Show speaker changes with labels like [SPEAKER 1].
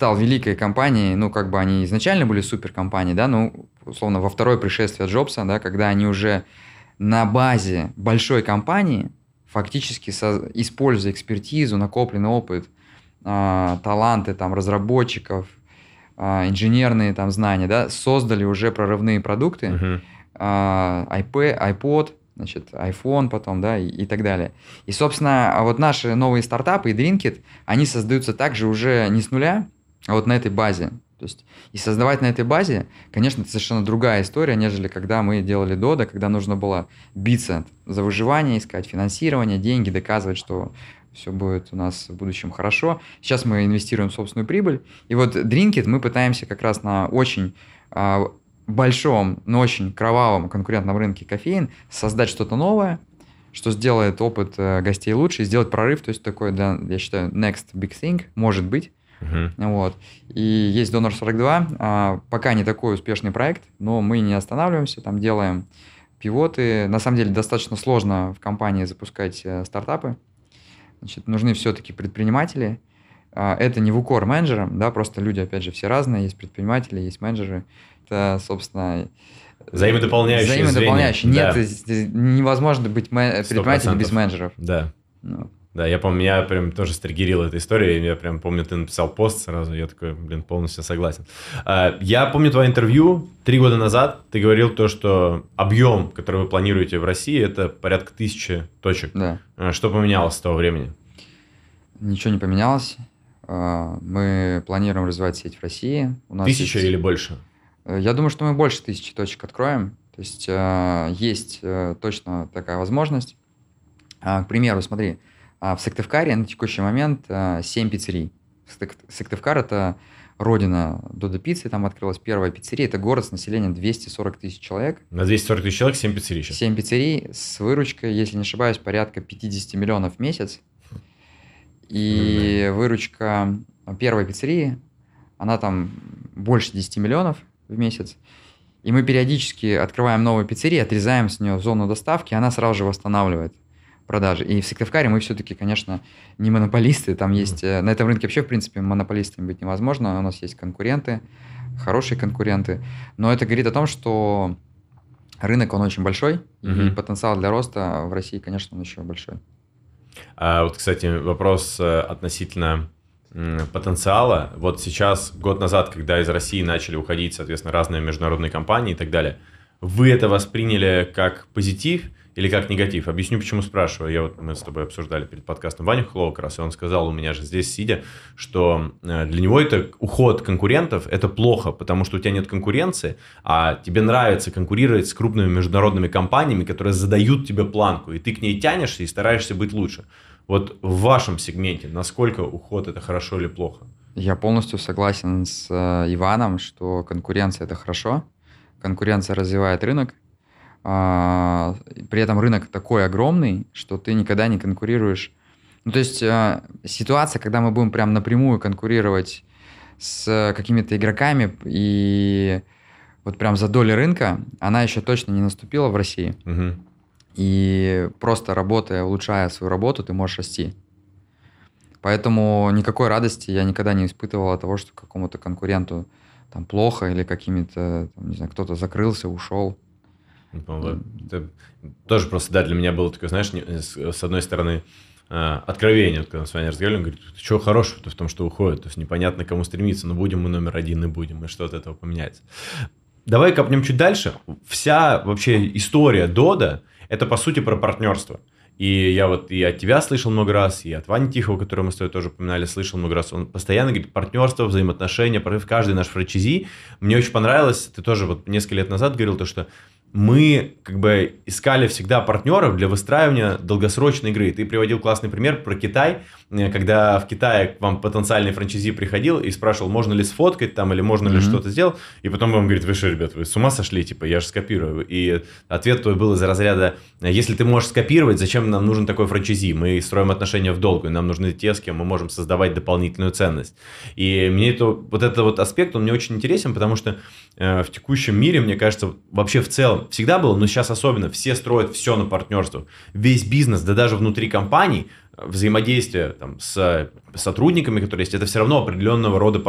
[SPEAKER 1] стал великой компанией, ну, как бы они изначально были суперкомпанией, да, ну, условно, во второе пришествие Джобса, да, когда они уже на базе большой компании, фактически используя экспертизу, накопленный опыт, таланты там разработчиков, инженерные там знания, да, создали уже прорывные продукты, iPod, значит, iPhone потом, да, и так далее. И, собственно, вот наши новые стартапы и Drinkit, они создаются также уже не с нуля, а вот на этой базе. То есть, и создавать на этой базе, конечно, это совершенно другая история, нежели когда мы делали Dodo, когда нужно было биться за выживание, искать финансирование, деньги, доказывать, что все будет у нас в будущем хорошо. Сейчас мы инвестируем в собственную прибыль. И вот Drinkit мы пытаемся как раз на очень большом, но очень кровавом конкурентном рынке кофеин создать что-то новое, что сделает опыт гостей лучше, и сделать прорыв, то есть такой, да, я считаю, next big thing, может быть. Вот. И есть Donor 42, пока не такой успешный проект, но мы не останавливаемся, там делаем пивоты. На самом деле достаточно сложно в компании запускать стартапы. Значит, нужны все-таки предприниматели. Это не в укор менеджерам, да, просто люди, опять же, все разные, есть предприниматели, есть менеджеры. Это, собственно...
[SPEAKER 2] Взаимодополняющие.
[SPEAKER 1] Нет, невозможно быть предпринимателем без менеджеров.
[SPEAKER 2] Да. Да, я помню, меня прям тоже стригерила эта история, и я прям помню, ты написал пост сразу, я такой, полностью согласен. Я помню твое интервью 3 года назад, ты говорил то, что объем, который вы планируете в России, это порядка 1000 точек.
[SPEAKER 1] Да.
[SPEAKER 2] Что поменялось с того времени?
[SPEAKER 1] Ничего не поменялось. Мы планируем развивать сеть в России. У нас
[SPEAKER 2] 1000 или больше?
[SPEAKER 1] Я думаю, что мы больше 1000 точек откроем. То есть есть точно такая возможность. К примеру, смотри, в Сыктывкаре на текущий момент 7 пиццерий. Сыктывкар – это родина Додо Пиццы, там открылась первая пиццерия. Это город с населением 240 тысяч человек.
[SPEAKER 2] На 240 тысяч человек 7 пиццерий сейчас?
[SPEAKER 1] 7 пиццерий с выручкой, если не ошибаюсь, порядка 50 миллионов в месяц. И выручка первой пиццерии, она там больше 10 миллионов в месяц. И мы периодически открываем новые пиццерии, отрезаем с нее зону доставки, она сразу же восстанавливает продажи. И в Сыктывкаре мы все-таки, конечно, не монополисты. Там есть... На этом рынке вообще, в принципе, монополистами быть невозможно. У нас есть конкуренты, хорошие конкуренты. Но это говорит о том, что рынок, он очень большой, и потенциал для роста в России, конечно, он еще большой.
[SPEAKER 2] А вот, кстати, вопрос относительно потенциала. Вот сейчас, год назад, когда из России начали уходить, соответственно, разные международные компании и так далее, вы это восприняли как позитив или как негатив? Объясню, почему спрашиваю. Мы с тобой обсуждали перед подкастом Ваню Хохлова как раз, и он сказал у меня же здесь сидя, что для него это уход конкурентов, это плохо, потому что у тебя нет конкуренции, а тебе нравится конкурировать с крупными международными компаниями, которые задают тебе планку, и ты к ней тянешься и стараешься быть лучше. Вот в вашем сегменте насколько уход это хорошо или плохо?
[SPEAKER 1] Я полностью согласен с Иваном, что конкуренция – это хорошо. Конкуренция развивает рынок. При этом рынок такой огромный, что ты никогда не конкурируешь. Ну, то есть ситуация, когда мы будем прям напрямую конкурировать с какими-то игроками и вот прям за доли рынка, она еще точно не наступила в России. И просто работая, улучшая свою работу, ты можешь расти. Поэтому никакой радости я никогда не испытывал от того, что какому-то конкуренту там плохо или какими-то, там, не знаю, кто-то закрылся, ушел.
[SPEAKER 2] Это тоже просто, да, для меня было такое, знаешь, с одной стороны, откровение, когда мы с вами разговаривали, он говорит, что хорошего-то в том, что уходит, то есть непонятно, к кому стремиться, но будем мы номер один и будем, и что от этого поменяется. Давай копнем чуть дальше. Вся вообще история Dodo – это, по сути, про партнерство. И я вот и от тебя слышал много раз, и от Вани Тихого, которого мы с тобой тоже упоминали, слышал много раз. Он постоянно говорит партнерство, взаимоотношения, в каждый наш франчайзи. Мне очень понравилось, ты тоже вот несколько лет назад говорил то, что мы как бы искали всегда партнеров для выстраивания долгосрочной игры. Ты приводил классный пример про Китай, когда в Китае к вам потенциальный франчайзи приходил и спрашивал, можно ли сфоткать там или можно ли что-то сделать. И потом вам говорит, вы что, ребят, вы с ума сошли? Типа, я же скопирую. И ответ твой был из разряда, если ты можешь скопировать, зачем нам нужен такой франчайзи? Мы строим отношения в долгую, нам нужны те, с кем мы можем создавать дополнительную ценность. И мне вот этот аспект, он мне очень интересен, потому что в текущем мире, мне кажется, вообще в целом, всегда было, но сейчас особенно, все строят все на партнерство. Весь бизнес, да даже внутри компаний, взаимодействие там, с сотрудниками, которые есть, это все равно определенного рода